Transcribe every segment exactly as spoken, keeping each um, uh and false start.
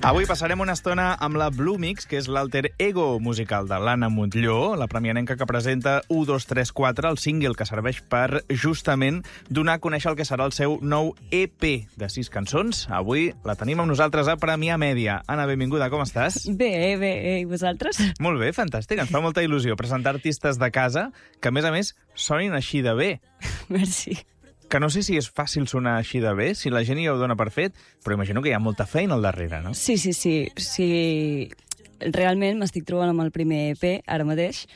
Avui passarem una estona amb la Blue Mix, que és l'alter ego musical de l'Anna Montllor, la premianenca que presenta u dos tres quatre, el single que serveix per, justament, donar a conèixer el que serà el seu nou E P de sis cançons. Avui la tenim amb nosaltres a Premià Mèdia. Anna, benvinguda, com estàs? Bé, bé, i vosaltres? Molt bé, fantàstic. Ens fa molta il·lusió presentar artistes de casa que, a més a més, sonin així de bé. Merci. Que no sé si és fàcil sonar així de bé, si la gent ja ho dona per fet, però imagino que hi ha molta feina al darrere, no? Sí, sí, sí. sí. Realment m'estic trobant amb el primer E P ara mateix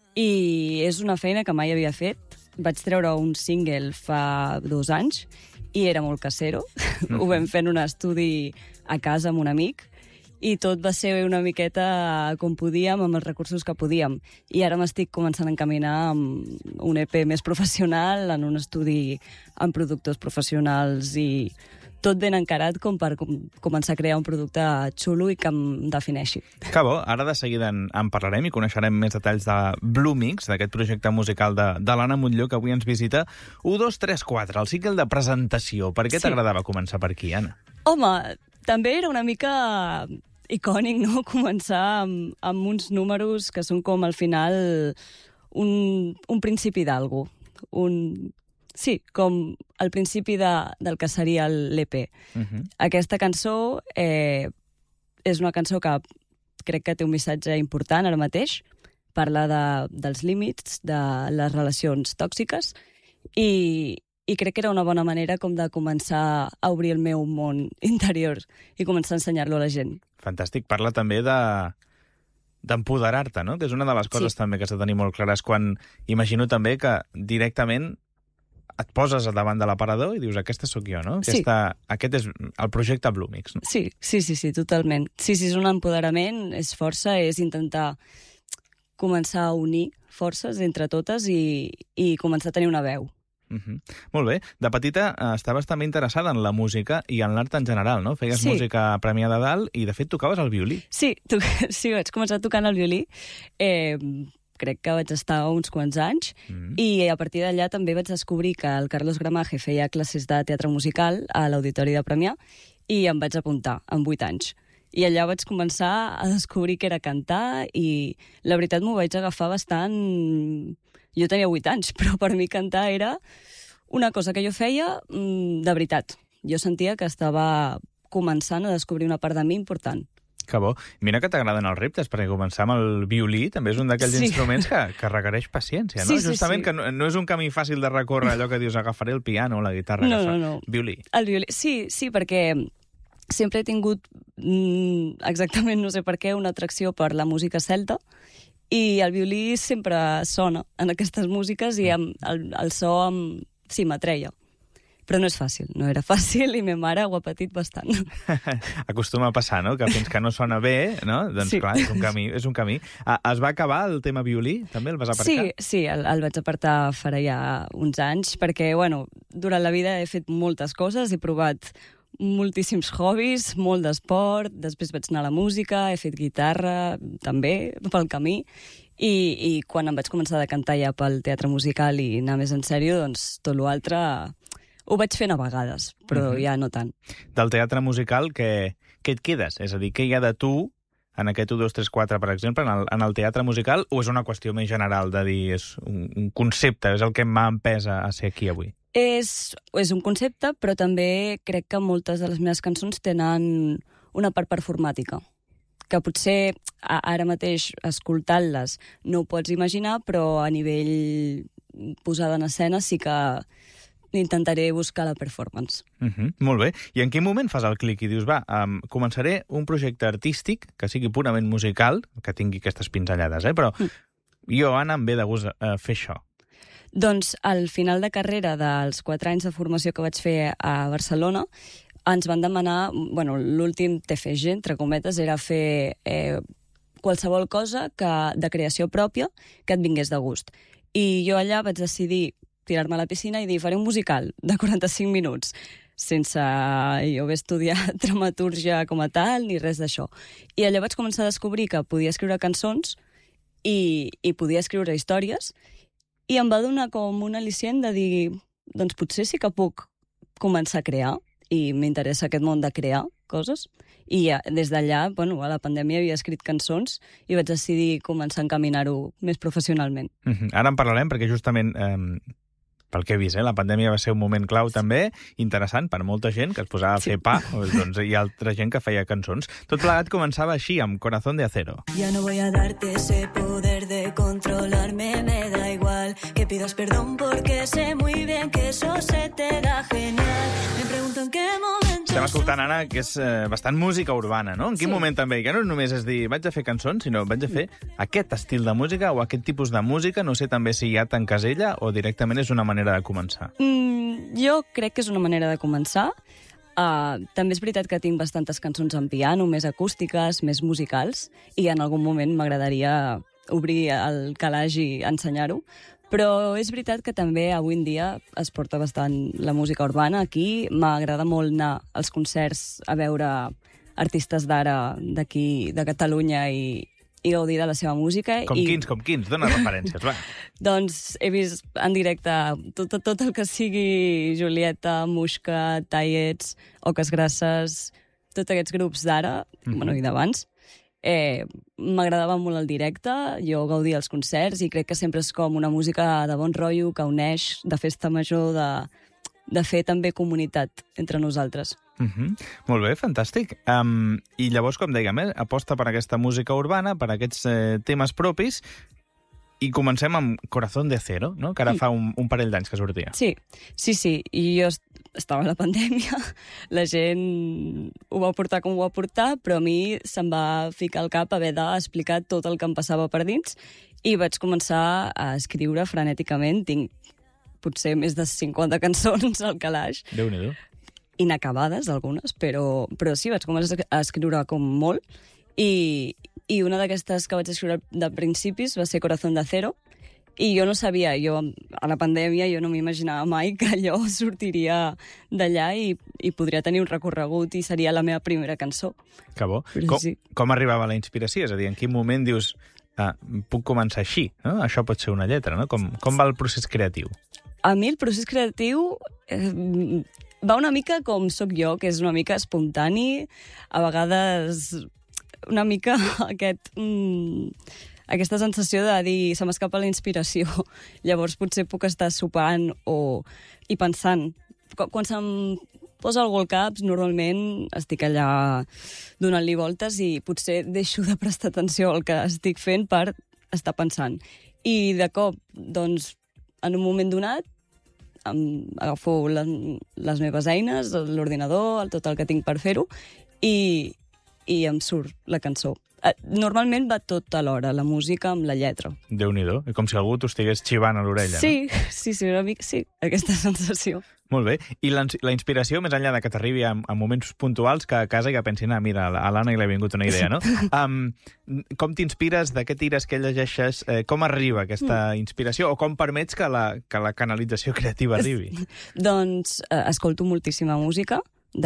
i és una feina que mai havia fet. Vaig treure un single fa dos anys i era molt casero. Mm-hmm. Ho vam fer en un estudi a casa amb un amic i tot va ser una miqueta com podíem, amb els recursos que podíem. I ara m'estic començant a encaminar amb un E P més professional, en un estudi amb productors professionals i tot ben encarat com per com, començar a crear un producte xulo i que em defineixi. Que bo, ara de seguida en, en parlarem i coneixerem més detalls de Blue Mix, d'aquest projecte musical de, de l'Anna Montllor, que avui ens visita. u dos tres quatre, el single de presentació. Per què Sí. t'agradava començar per aquí, Anna? Home, també era una mica icònic, no?, començar amb, amb uns números que són com, al final, un, un principi d'algú. Un... Sí, com el principi de, del que seria l'E P. Uh-huh. Aquesta cançó eh, és una cançó que crec que té un missatge important ara mateix. Parla de, dels límits, de les relacions tòxiques, i, i crec que era una bona manera com de començar a obrir el meu món interior i començar a ensenyar-lo a la gent. Fantàstic. Parla també de d'empoderar-te, no? Que és una de les coses Sí. també que s'ha de tenir molt clares quan imagino també que directament et poses davant de l'aparador i dius, aquesta sóc jo, no? Sí. Aquesta, aquest és el projecte Blue Mix, no? Sí, sí, sí, sí, totalment. Sí, sí, és un empoderament, és força, és intentar començar a unir forces entre totes i, i començar a tenir una veu. Uh-huh. Molt bé. De petita eh, estaves també interessada en la música i en l'art en general, no? Feies Sí. música a Premià de Dalt i, de fet, tocaves el violí. Sí, tu, sí, vaig començar tocant el violí. Eh, crec que vaig estar uns quants anys. Mm. I a partir d'allà també vaig descobrir que el Carlos Gramaje feia classes de teatre musical a l'Auditori de Premià i em vaig apuntar amb vuit anys. I allà vaig començar a descobrir que era cantar i la veritat m'ho vaig agafar bastant... Jo tenia vuit anys, però per mi cantar era una cosa que jo feia mm, de veritat. Jo sentia que estava començant a descobrir una part de mi important. Que bo. Mira que t'agraden els reptes, perquè començar amb el violí també és un d'aquells Sí. instruments que, que requereix paciència, no? Sí, sí, Justament sí. que no, no és un camí fàcil de recórrer, allò que dius, agafaré el piano o la guitarra. No, agafar... no, no. Violí. El violí, sí, sí, perquè sempre he tingut, mm, exactament no sé per què, una atracció per la música celta i el violí sempre sona en aquestes músiques i amb, el, el so em, sí, m'atreia. Però no és fàcil, no era fàcil i ma mare ho ha patit bastant. Acostuma a passar, no? Que fins que no sona bé, no? Doncs Sí. clar, és un camí. És un camí. Ah, es va acabar el tema violí? També el vas aparcar? Sí, sí, el, el vaig apartar farà ja uns anys perquè, bueno, durant la vida he fet moltes coses, he provat moltíssims hobbies, molt d'esport, després vaig anar a la música, he fet guitarra també pel camí i, i quan em vaig començar a cantar ja pel teatre musical i anar més en sèrio, doncs tot l'altre ho vaig fent a vegades, però Mhm. ja no tant. Del teatre musical, què, què et quedes? És a dir, què hi ha de tu en aquest u dos tres quatre, per exemple, en el, en el teatre musical, o és una qüestió més general de dir, és un, un concepte, és el que m'ha empès a, a ser aquí avui? És, és un concepte, però també crec que moltes de les meves cançons tenen una part performàtica, que potser a, ara mateix escoltant-les no ho pots imaginar, però a nivell posada en escena sí que intentaré buscar la performance. Uh -huh, molt bé. I en quin moment fas el clic i dius, va, um, començaré un projecte artístic que sigui purament musical, que tingui aquestes pinzellades, eh? Però Mm. jo, Anna, em ve de gust uh, fer això. Doncs al final de carrera dels quatre anys de formació que vaig fer a Barcelona, ens van demanar, bueno, l'últim T F G, entre cometes, era fer eh, qualsevol cosa que, de creació pròpia que et vingués de gust. I jo allà vaig decidir tirar-me a la piscina i dir, faré un musical de quaranta-cinc minuts, sense jo haver estudiat dramatúrgia com a tal, ni res d'això. I allà vaig començar a descobrir que podia escriure cançons i, i podia escriure històries, i em va donar com un al·licient de dir, doncs potser sí que puc començar a crear, i m'interessa aquest món de crear, coses. I ja, des d'allà, bueno, a la pandèmia havia escrit cançons i vaig decidir començar a encaminar-ho més professionalment. Uh-huh. Ara en parlarem, perquè justament, eh, pel que he vist, eh, la pandèmia va ser un moment clau sí. també, interessant per molta gent que es posava a fer sí. pa, doncs hi ha altra gent que feia cançons. Tot plegat començava així, amb Corazón de Acero. Ya no voy a darte ese poder de controlarme, me da igual que pidas perdón porque sé muy bien que eso se te da genial. Me pregunto en qué momento... Estem escoltant, Anna, que és eh, bastant música urbana, no? En quin sí. moment també? Que no només és dir, vaig a fer cançons, sinó vaig a fer aquest estil de música o aquest tipus de música. No sé també si ja t'encasella o directament és una manera de començar. Mm, jo crec que és una manera de començar. Uh, també és veritat que tinc bastantes cançons en piano, més acústiques, més musicals, i en algun moment m'agradaria obrir el calaix i ensenyar-ho. Però és veritat que també avui en dia es porta bastant la música urbana aquí. M'agrada molt anar als concerts a veure artistes d'ara d'aquí, de Catalunya, i, i gaudir de la seva música. Com i... quins, com quins? Dóna referències, va. Doncs he vist en directe tot, tot el que sigui Julieta, Muixca, Tallets, Oques Grasses, tots aquests grups d'ara, mm-hmm. bueno, i d'abans. Eh, m'agradava molt el directe, jo gaudia els concerts i crec que sempre és com una música de bon rotllo, que uneix, de festa major, de, de fer també comunitat entre nosaltres. Uh-huh. Molt bé, fantàstic. Um, I llavors, com dèiem, eh, aposta per aquesta música urbana, per aquests eh, temes propis, i comencem amb Corazón de Acero, no? Que ara fa un, un parell d'anys que sortia. Sí, sí, sí. I jo estava a la pandèmia, la gent ho va portar com ho va portar, però a mi se'm va ficar al cap haver d'explicar tot el que em passava per dins i vaig començar a escriure frenèticament. Tinc potser més de cinquanta cançons al calaix. Déu-n'hi-do. Inacabades, algunes, però, però sí, vaig començar a escriure com molt. I, i una d'aquestes que vaig escriure de principis va ser Corazón de Acero, i jo no sabia, jo a la pandèmia jo no m'imaginava mai que allò sortiria d'allà i, i podria tenir un recorregut i seria la meva primera cançó. Que bo. Però com, sí. com arribava la inspiració? És a dir, en quin moment dius, ah, puc començar així, no? Això pot ser una lletra, no? Com, com va el procés creatiu? A mi el procés creatiu eh, va una mica com sóc jo, que és una mica espontani, a vegades una mica aquest... Mm, aquesta sensació de dir, se m'escapa la inspiració. Llavors potser puc estar sopant o, i pensant. Quan se'm posa algú al cap, normalment estic allà donant-li voltes i potser deixo de prestar atenció al que estic fent per estar pensant. I de cop, doncs, en un moment donat, em agafo la, les meves eines, l'ordinador, tot el que tinc per fer-ho, i, i em surt la cançó. Normalment va tot alhora, la música amb la lletra. Déu-n'hi-do, com si algú t'ho estigués xivant a l'orella. Sí, no? sí, sí, una mica sí, aquesta sensació. Molt bé. I la, la inspiració, més enllà de que t'arribi a, a moments puntuals que a casa ja pensin, ah, mira, a l'Anna li ha vingut una idea, no? Um, com t'inspires, de què tires, què llegeixes, eh, com arriba aquesta inspiració o com permets que la, que la canalització creativa arribi? Doncs eh, escolto moltíssima música, de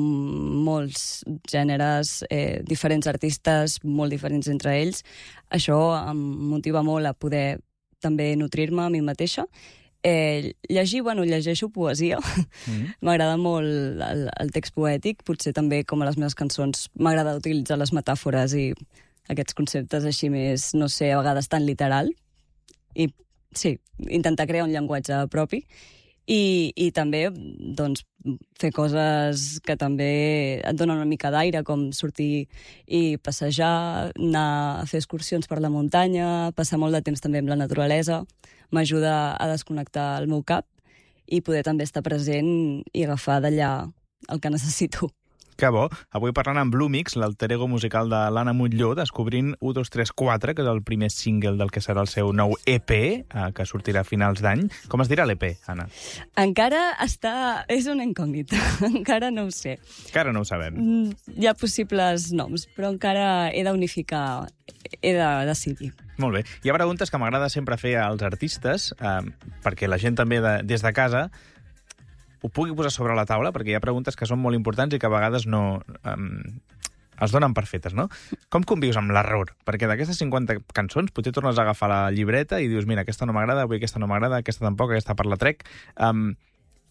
molts gèneres, eh, diferents artistes, molt diferents entre ells. Això em motiva molt a poder també nutrir-me a mi mateixa. Eh, llegir, bueno, llegeixo poesia. Mm. M'agrada molt el, el text poètic, potser també com a les meves cançons m'agrada utilitzar les metàfores i aquests conceptes així més, no sé, a vegades tan literal. I sí, intentar crear un llenguatge propi. I, i també, doncs, fer coses que també et donen una mica d'aire, com sortir i passejar, anar a fer excursions per la muntanya, passar molt de temps també amb la naturalesa, m'ajuda a desconnectar el meu cap i poder també estar present i agafar d'allà el que necessito. Que bo. Avui parlant amb Blue Mix, l'alter ego musical de l'Anna Montlló, descobrint u dos tres quatre, que és el primer single del que serà el seu nou E P, eh, que sortirà a finals d'any. Com es dirà l'E P, Anna? Encara està... és una incògnita. Encara no ho sé. Encara no ho sabem. Hi ha possibles noms, però encara he d'unificar, he de decidir. Molt bé. Hi ha preguntes que m'agrada sempre fer als artistes, eh, perquè la gent també de, des de casa ho pugui posar sobre la taula, perquè hi ha preguntes que són molt importants i que a vegades no um, es donen per fetes, no? Com convius amb l'error? Perquè d'aquestes cinquanta cançons potser tornes a agafar la llibreta i dius, mira, aquesta no m'agrada, avui aquesta no m'agrada, aquesta tampoc, aquesta per la trec. Um,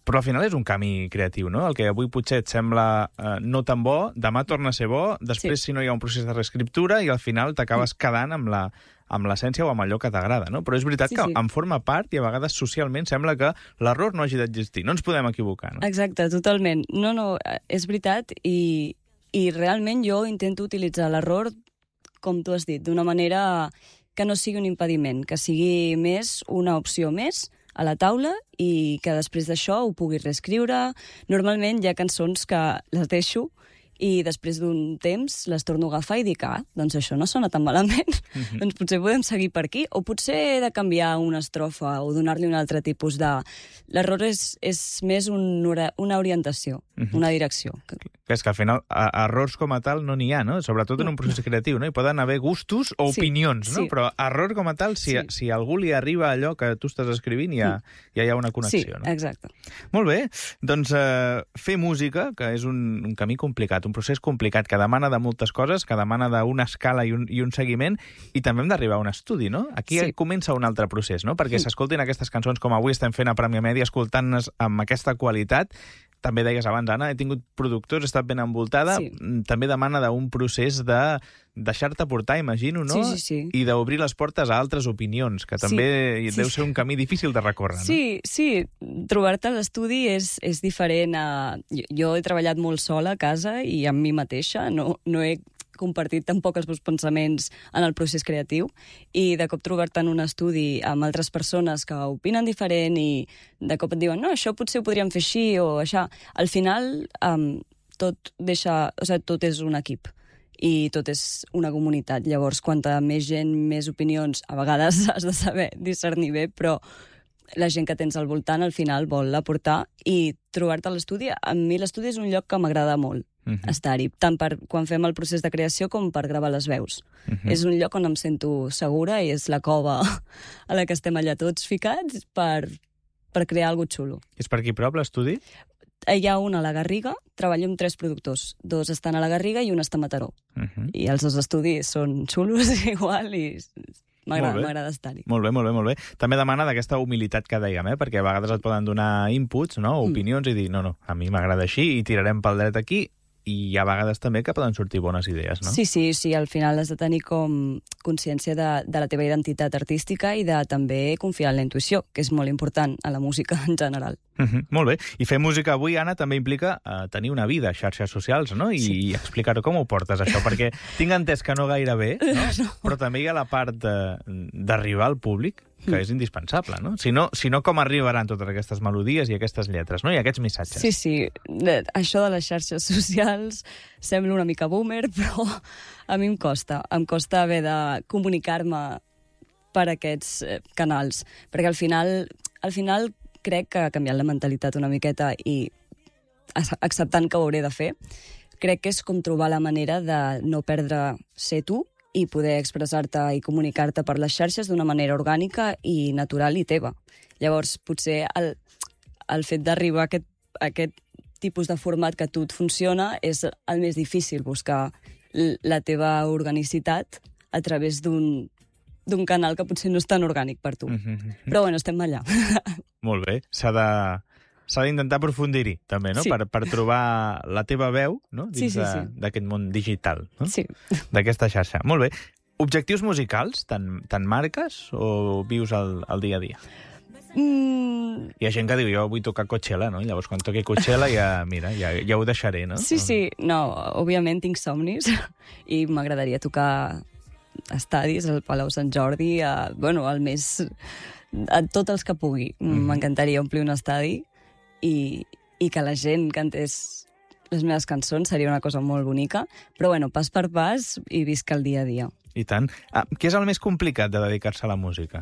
Però al final és un camí creatiu, no? El que avui potser et sembla eh, no tan bo, demà torna a ser bo, després Sí. si no hi ha un procés de reescriptura i al final t'acabes quedant amb la amb l'essència o amb allò que t'agrada, no? Però és veritat Sí, que sí. en forma part i a vegades socialment sembla que l'error no hagi d'existir. No ens podem equivocar, no? Exacte, totalment. No, no, eh, és veritat i, i realment jo intento utilitzar l'error, com tu has dit, d'una manera que no sigui un impediment, que sigui més una opció més a la taula i que després d'això ho pugui reescriure. Normalment hi ha cançons que les deixo i després d'un temps les torno a agafar i dic, ah, doncs això no sona tan malament, mm-hmm. doncs potser podem seguir per aquí, o potser he de canviar una estrofa o donar-li un altre tipus de... L'error és, és més un, una orientació, mm-hmm. una direcció. Que és que al final a, errors com a tal no n'hi ha, no? Sobretot en un procés creatiu, no? Hi poden haver gustos o sí, opinions, no? Sí. Però error com a tal, si, sí. si a algú li arriba allò que tu estàs escrivint, ja, ja hi ha una connexió, sí, no? Sí, exacte. Molt bé, doncs eh, fer música, que és un, un camí complicat, un procés complicat, que demana de moltes coses, que demana d'una escala i un, i un seguiment, i també hem d'arribar a un estudi, no? Aquí sí. comença un altre procés, no? Perquè sí. s'escoltin aquestes cançons com avui estem fent a Premià Mèdia, escoltant-les amb aquesta qualitat. També deies abans, Anna, he tingut productors, he estat ben envoltada, sí. també demana d'un procés de deixar-te portar, imagino, no? Sí, sí, sí. I d'obrir les portes a altres opinions, que també sí, deu sí, ser un camí difícil de recórrer, no? Sí, sí, trobar-te a l'estudi és, és diferent a... Jo, jo he treballat molt sola a casa i amb mi mateixa, no, no he compartit tampoc els meus pensaments en el procés creatiu i de cop trobar-te en un estudi amb altres persones que opinen diferent i de cop et diuen, no, això potser ho podríem fer així o això. Al final, um, tot deixa... O sigui, tot és un equip i tot és una comunitat. Llavors, quanta més gent, més opinions, a vegades has de saber discernir bé, però la gent que tens al voltant al final vol aportar i trobar-te a l'estudi. A mi l'estudi és un lloc que m'agrada molt. Uh-huh. Estar-hi, tant per quan fem el procés de creació com per gravar les veus. Uh-huh. És un lloc on em sento segura i és la cova a la que estem allà tots ficats per, per crear alguna cosa xulo. És per aquí prop, l'estudi? Hi ha un a la Garriga, treballo amb tres productors. Dos estan a la Garriga i un està a Mataró. Uh-huh. I els dos estudis són xulos igual i m'agrada estar-hi. Molt bé, molt bé, molt bé. També demana d'aquesta humilitat que dèiem, eh? Perquè a vegades et poden donar inputs, no? Opinions, mm. i dir, no, no, a mi m'agrada així i tirarem pel dret aquí. I hi ha vegades també que poden sortir bones idees, no? Sí, sí, sí, al final has de tenir com consciència de, de la teva identitat artística i de també confiar en la intuïció, que és molt important a la música en general. Uh-huh, molt bé. I fer música avui, Anna, també implica uh, tenir una vida a xarxes socials, no? I, sí. i explicar-ho com ho portes, això, perquè tinc entès que no gaire bé, no? no. Però també hi ha la part d'arribar al públic, que és indispensable, no? Si no, si no com arribaran totes aquestes melodies i aquestes lletres, no? I aquests missatges. Sí, sí. Això de les xarxes socials sembla una mica boomer, però a mi em costa. Em costa haver de comunicar-me per aquests canals, perquè al final, al final crec que ha canviat la mentalitat una miqueta i acceptant que ho hauré de fer, crec que és com trobar la manera de no perdre ser tu i poder expressar-te i comunicar-te per les xarxes d'una manera orgànica i natural i teva. Llavors, potser el, el fet d'arribar a aquest, a aquest tipus de format que a tu et funciona és el més difícil, buscar la teva organicitat a través d'un d'un canal que potser no és tan orgànic per tu. Mm-hmm. Però bueno, estem allà. Molt bé, s'ha de... S'ha d'intentar aprofundir-hi, també, no? Sí. Per, per trobar la teva veu, no? Dins sí, sí, sí. d'aquest món digital, no? Sí. D'aquesta xarxa. Molt bé. Objectius musicals, te'n marques o vius el, el dia a dia? Mm... Hi ha gent que diu, jo vull tocar Coachella, no? I llavors quan toqui Coachella ja, mira, ja, ja ho deixaré, no? Sí, sí. No, òbviament tinc somnis i m'agradaria tocar estadis, al Palau Sant Jordi, a, bueno, al més... a tots els que pugui. M'encantaria mm. omplir un estadi i, i que la gent cantés les meves cançons, seria una cosa molt bonica, però bueno, pas per pas i visc el dia a dia. I tant. Ah, què és el més complicat de dedicar-se a la música?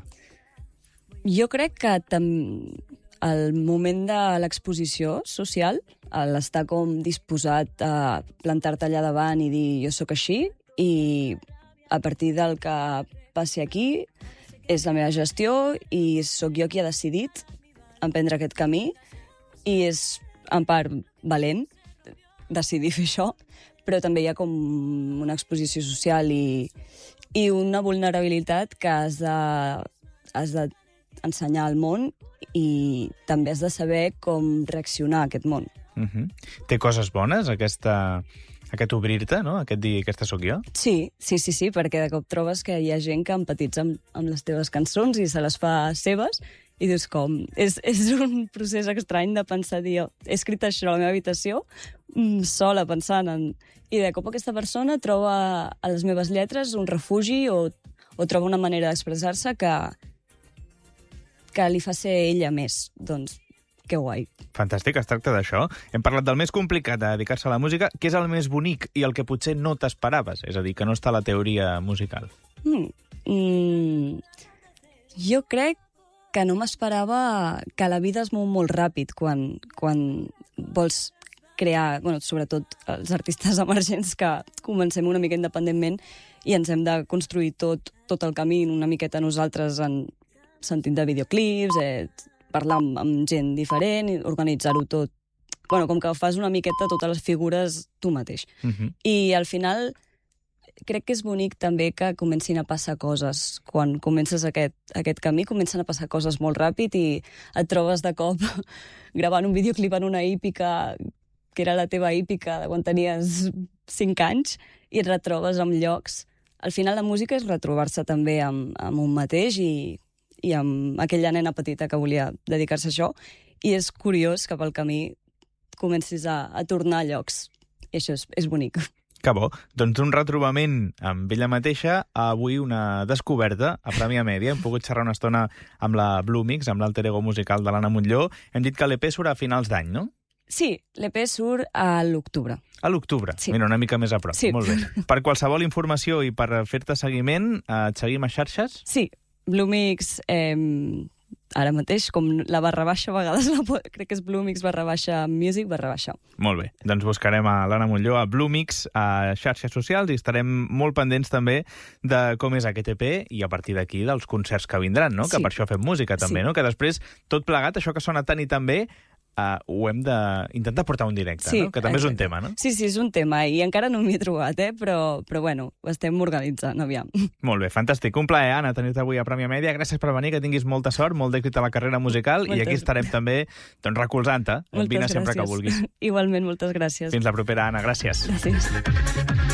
Jo crec que tam... el moment de l'exposició social, l'estar com disposat a plantar-te allà davant i dir jo sóc així, i a partir del que passi aquí és la meva gestió i sóc jo qui ha decidit emprendre aquest camí i és, en part, valent decidir fer això, però també hi ha com una exposició social i, i una vulnerabilitat que has de, has de ensenyar al món i també has de saber com reaccionar a aquest món. Uh-huh. Té coses bones, aquesta, aquest obrir-te, no? Aquest dir, aquesta sóc jo? Sí, sí, sí, sí, perquè de cop trobes que hi ha gent que empatitza amb, amb les teves cançons i se les fa seves i dius com... És, és un procés estrany de pensar, dir, he escrit això a la meva habitació, sola, pensant en... I de cop aquesta persona troba a les meves lletres un refugi o, o troba una manera d'expressar-se que, que li fa ser ella més. Doncs, que guai. Fantàstic, es tracta d'això. Hem parlat del més complicat de dedicar-se a la música, que és el més bonic i el que potser no t'esperaves, és a dir, que no està a la teoria musical. Mm, mm, jo crec que no m'esperava que la vida es mou molt ràpid quan, quan vols crear, bueno, sobretot els artistes emergents que comencem una mica independentment i ens hem de construir tot, tot el camí una miqueta nosaltres en sentit de videoclips, eh, parlar amb, amb gent diferent, i organitzar-ho tot. Bueno, com que fas una miqueta totes les figures tu mateix. Uh-huh. I al final crec que és bonic també que comencin a passar coses. Quan comences aquest, aquest camí, comencen a passar coses molt ràpid i et trobes de cop gravant un videoclip en una hípica que era la teva hípica de quan tenies cinc anys i et retrobes amb llocs. Al final la música és retrobar-se també amb, amb un mateix i, i amb aquella nena petita que volia dedicar-se a això. I és curiós que pel camí comencis a, a tornar a llocs. I això és, és bonic. Que bo. Doncs un retrobament amb ella mateixa, avui una descoberta a Premià Mèdia. Hem pogut xerrar una estona amb la Blue Mix, amb l'alter ego musical de l'Anna Montllor. Hem dit que l'E P surt a finals d'any, no? Sí, l'E P surt a l'octubre. A l'octubre? Sí. Mira, una mica més a prop. Sí. Molt bé. Per qualsevol informació i per fer-te seguiment, et seguim a xarxes? Sí, Blue Mix, eh, ara mateix, com la barra baixa, a vegades la, crec que és Blue Mix barra baixa Music barra baixa. Molt bé. Doncs buscarem a l'Anna Montllor a Blue Mix a xarxes socials i estarem molt pendents també de com és aquest E P i a partir d'aquí dels concerts que vindran, no? Sí. Que per això fem música també, Sí. no? Que després, tot plegat, això que sona tant i tan bé, Uh, ho hem d'intentar portar un directe, Sí, no? Que també exacte. és un tema, no? Sí, sí, és un tema i encara no m'hi he trobat, eh? però, però bueno, ho estem organitzant, aviam. Molt bé, fantàstic. Un plaer, Anna, tenir-te avui a Premià Mèdia. Gràcies per venir, que tinguis molta sort, molt d'èxit a la carrera musical Moltes i aquí estarem també doncs, recolzant-te. Moltes Vine sempre gràcies. que vulguis. Igualment, moltes gràcies. Fins la propera, Anna. Gràcies. Gràcies.